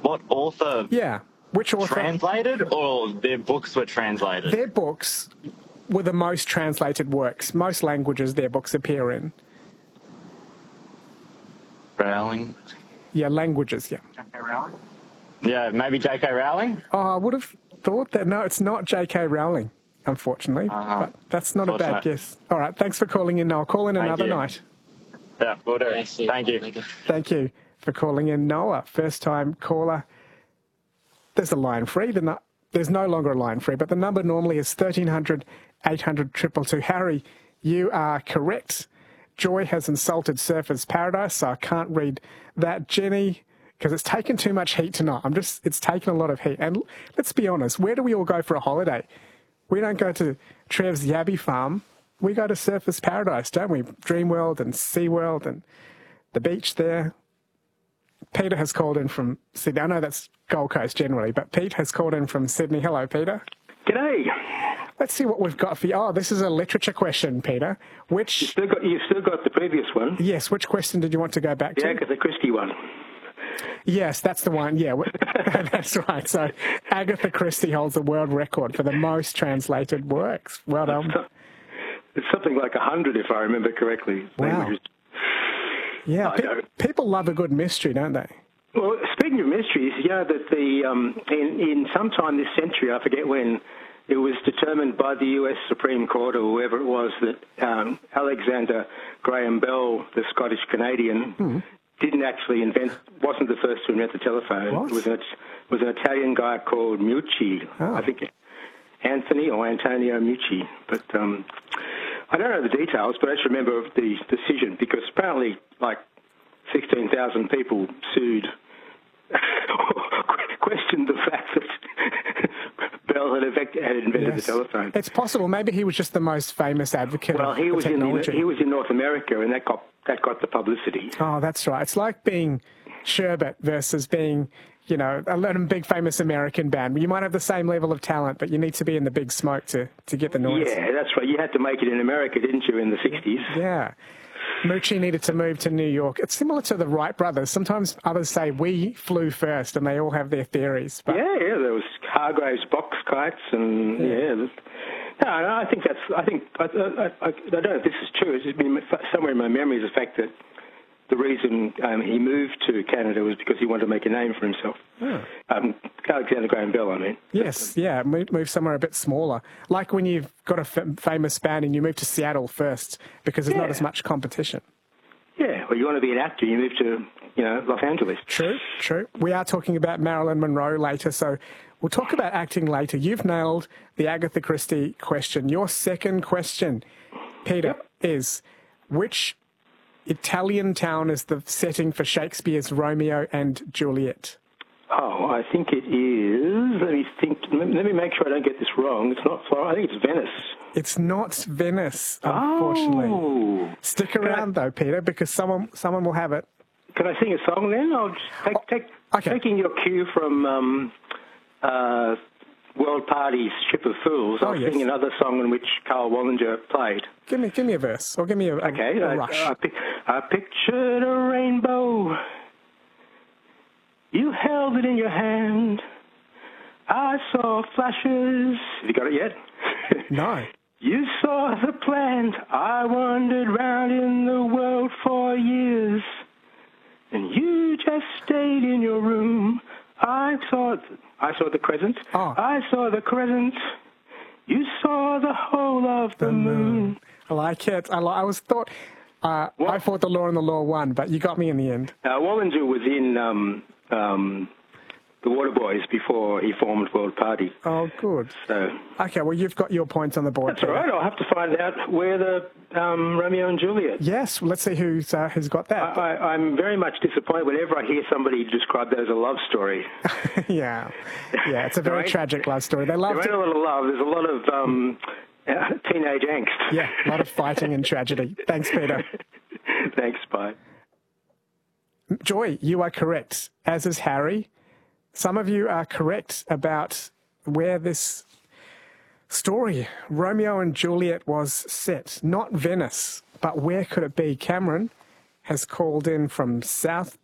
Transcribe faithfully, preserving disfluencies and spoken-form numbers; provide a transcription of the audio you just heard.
what author Yeah. Which author? translated, or their books were translated? Their books were the most translated works. Most languages their books appear in. Rowling. Yeah, languages, yeah. J K Rowling? Yeah, maybe J K Rowling? Oh, I would have thought that. No, it's not J K Rowling, unfortunately. Uh-huh. But that's not a bad Unfortunate. guess. All right, thanks for calling in, Noel. Call in Thank another you. night. Yeah, will do. Thank you. Thank you for calling in, Noah. First time caller. There's a line free. The no, there's no longer a line free, but the number normally is thirteen hundred, eight hundred, two two two. Harry, you are correct. Joy has insulted Surfers Paradise, so I can't read that. Jenny, because it's taken too much heat tonight. I'm just, it's taken a lot of heat. And let's be honest, where do we all go for a holiday? We don't go to Trev's Yabby Farm. We go to Surfers Paradise, don't we? Dreamworld and SeaWorld and the beach there. Peter has called in from Sydney. I know that's Gold Coast generally, but Pete has called in from Sydney. Hello, Peter. G'day. Let's see what we've got for you. Oh, this is a literature question, Peter. Which... You've still got, you've still got the previous one. Yes, which question did you want to go back The to? Agatha Christie one. Yes, that's the one. Yeah, that's right. So Agatha Christie holds the world record for the most translated works. Well done. It's something like a hundred, if I remember correctly. Wow. Languages. Yeah, I pe- know. people love a good mystery, don't they? Well, speaking of mysteries, yeah, that the um, in, in sometime this century, I forget when, it was determined by the U S Supreme Court or whoever it was that um, Alexander Graham Bell, the Scottish Canadian, Hmm. didn't actually invent, wasn't the first to invent the telephone. What? It was an, was an Italian guy called Meucci, Oh. I think Anthony or Antonio Meucci. But um, I don't know the details, but I just remember the decision because apparently like sixteen thousand people sued, questioned the fact that Bell had, effect, had invented Yes. the telephone. It's possible. Maybe he was just the most famous advocate Well, of he the was in technology. he was in North America, and that got that got the publicity. Oh, that's right. It's like being Sherbet versus being, you know, a little big famous American band. You might have the same level of talent, but you need to be in the big smoke to, to get the noise. Yeah, that's right. You had to make it in America, didn't you, in the sixties? Yeah. Mucci needed to move to New York. It's similar to the Wright brothers. Sometimes others say we flew first, and they all have their theories. But Yeah, yeah. There was Hargrave's box kites, and yeah. yeah no, no, I think that's. I think I, I, I, I don't know if this is true. It's been somewhere in my memory is the fact that the reason um, he moved to Canada was because he wanted to make a name for himself. Oh. Um, Alexander Graham Bell, I mean. Yes, yeah, move, move somewhere a bit smaller. Like when you've got a f- famous band and you move to Seattle first because there's not Yeah. as much competition. Yeah, well, you want to be an actor, you move to, you know, Los Angeles. True, true. We are talking about Marilyn Monroe later, so we'll talk about acting later. You've nailed the Agatha Christie question. Your second question, Peter, Yep. is which Italian town is the setting for Shakespeare's Romeo and Juliet? Oh, I think it is. Let me think. Let me make sure I don't get this wrong. It's not Florida. I think it's Venice. It's not Venice, unfortunately. Oh. Stick around, though, Peter, because someone someone will have it. Can I sing a song then? I'll just take, take, okay. taking your cue from um, uh, World Party's Ship of Fools. Oh, I'll yes. sing another song in which Carl Wallinger played. Give me, give me a verse, or give me a, a, Okay. a I, rush. I, pic- I pictured a rainbow. You held it in your hand. I saw flashes. Have you got it yet? No. You saw the plant. I wandered round in the world for years. And you just stayed in your room. I saw I saw the crescent. Oh. I saw the crescent. You saw the whole of the, moon. I like it. I, li- I was thought, uh, What? I thought the law and the law won, but you got me in the end. Uh, Wallinger was in um, um, the Waterboys before he formed World Party. Oh, good. So Okay, well, you've got your points on the board. that's all right. I'll have to find out where the um, Romeo and Juliet. Yes, well, let's see who's uh, who's got that. I, I, I'm very much disappointed whenever I hear somebody describe that as a love story. yeah, yeah, it's a very Right. tragic love story. They love There ain't a lot of love. There's a lot of um, uh, teenage angst. yeah, a lot of fighting and tragedy. Thanks, Peter. Thanks, bye. Joy, you are correct, as is Harry. Some of you are correct about where this story, Romeo and Juliet, was set. Not Venice, but where could it be? Cameron has called in from South